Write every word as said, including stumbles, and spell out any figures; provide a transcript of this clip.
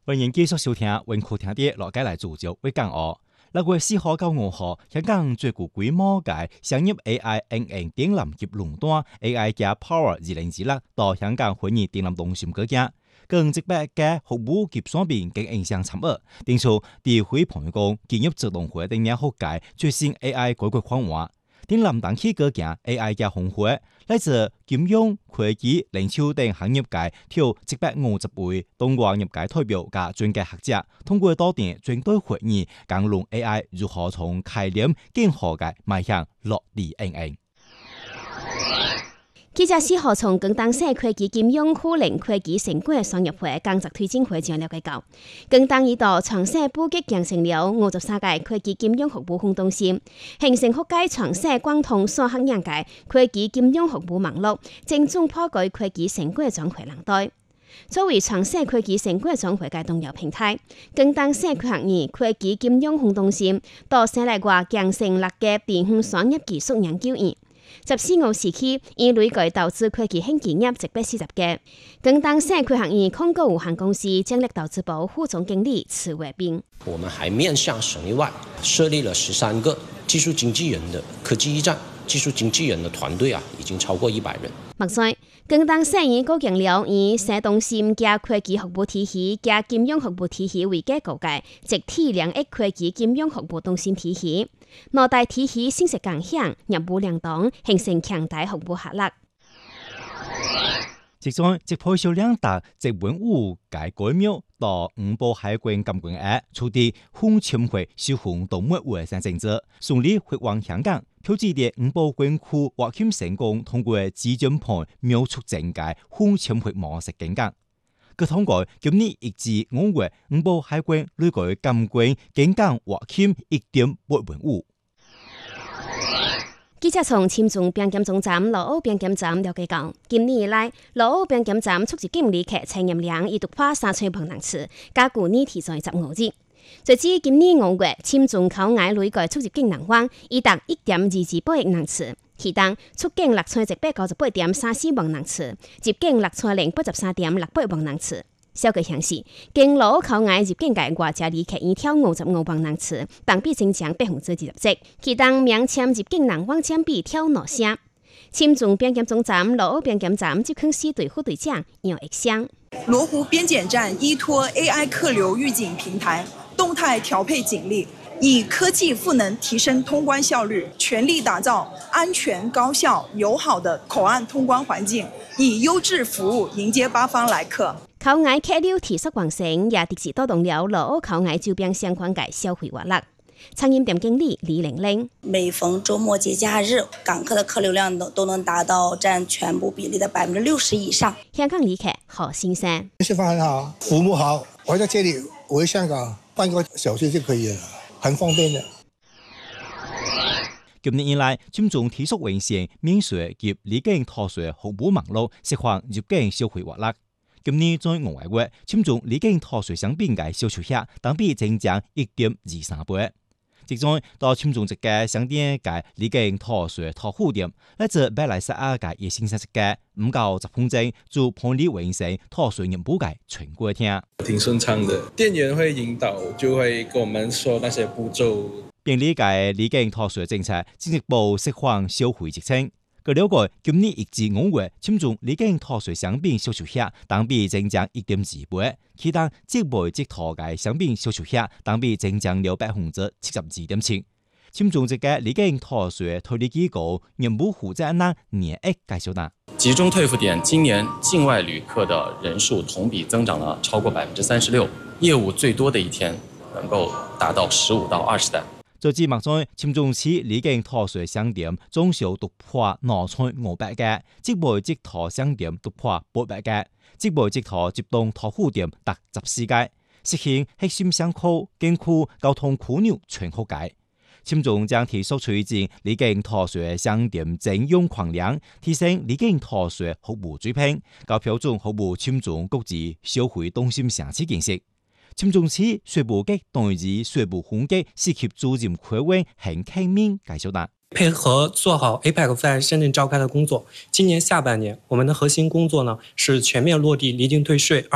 歡迎繼續收聽文庫聽啲落街嚟做就會講哦。六月四號到五號，香港最具規模嘅商業 A I 應用展覽及論壇 A I 加 Power 二零二六到香港會議展覽中心舉行，更值別嘅服務及商品經影響參與，定出地會朋友講建業自動化等嘢學界最新 A I 改革方案。展覽當期舉行 A I 嘅峰會，來自金融、會計、零售等行業界，挑一百五十位東莞業界代表加專家學者，通過多點專題會議，講論 A I 如何從概念建學界邁向落地應用。 記者四號從廣東省會計金融互聯會計成果商業會工作推進會上了解到，廣東一度全省布局形成了五十三個會計金融服務行動線，形成學界全省貫通所有業界會計金融服務網絡，精準破解會計成果轉回能帶。作為全省會計成果轉回嘅重要平台，廣東省區行業會計金融行動線到省內外形成六個地方商業技術研究院。十四號時期，已累計投資會計興企業一百四十個。廣東省會行業控股有限公司戰略投資部副總經理池偉斌： 我們還面向省內外設立了十三個技術經紀人的科技驛站，技術經紀人的團隊啊，已經超過一百人。 目前，廣東省已構建了以省中心加會計服務體系加金融服務體系為結構嘅集體兩億會計金融服務中心體系。內大體系信息共享、業務聯動，形成強大服務合力。 即在即配銷兩達即文物界改廟到五部海關監管額，處理風침會受風動物衛生政策，順利回往香港。挑戰嘅五部關區獲簽成功通過基準盤描述整界風침會模式警告。佢通過今年一至五月五部海關累計監管警告獲簽一點八文物。 記者從簽中邊檢總站羅澳邊檢站了解到，今年以來羅澳邊檢站出入境旅客採驗量已突破三千萬人次，較去年提升十五日。截至今年五月，簽中口岸累計出入境人數已達一點二二八億人次，其中出境六千一百九十八點三四萬人次，入境六千零八十三點六八萬人次。數據顯示，經羅澳口岸入境嘅外籍旅客已超五十五萬人次，同比增長百分之二十七。其中免簽入境人數佔比超兩成。簽中邊檢總站羅澳邊檢站執行司隊副隊長楊益香： 羅湖邊檢站依託 A I 客流預警平台，動態調配警力，以科技賦能提升通關效率，全力打造安全、高效、友好的口岸通關環境，以優質服務迎接八方來客。 口岸客流提速旺盛，也直接帶動了羅澳口岸周邊相關嘅消費活力。餐飲店經理李玲玲： 每逢週末節假日，港客的客流量都都能達到佔全部比例的百分之六十以上。 香港旅客好新鮮， 吃飯很好，服務好，我在這裡回香港半個小時就可以了，很方便的。 今年以來，簽中提速完善免稅及離境逃稅服務網絡，釋放入境消費活力。今年在五月，簽中離境逃稅商品嘅銷售額同比增長一點二三倍。即在到簽中一個商店嘅離境逃稅逃戶店，來自馬來西亞嘅夜先生一個唔夠十分鐘就幫你完成逃稅任務嘅全過程， 挺順暢的。店員會引導，就會跟我們說那些步驟。便利嘅離境逃稅政策進一步釋放消費激情。據了解，今年一至五月，簽中離境逃稅商品銷售額同比增長一點二倍，其他即賣即逃嘅商品銷售額同比增長了百分之七十二點七。簽中這個離境逃稅推理機構業務負責人年益介紹啦， 集中退付點今年境外旅客的人數同比增長了超過百分之三十六，業務最多的一天能夠達到十五到二十單。 截至目前，簽中市離境逃稅商店總數突破兩千五百個，即賣即逃商店突破八百個，即賣即逃集中逃戶店達十四個，實行核心商區、景區、交通樞紐全覆蓋。簽中將提速推進離境逃稅商店整用擴量，提升離境逃稅服務水平，高標準服務簽中國際消費中心城市建設。簽中市稅務局同意稅務分局涉及主任規劃很全面介紹啦。 配合做好 A PEC 在深圳召開的工作，今年下半年我們的核心工作呢是全面落地離境退稅。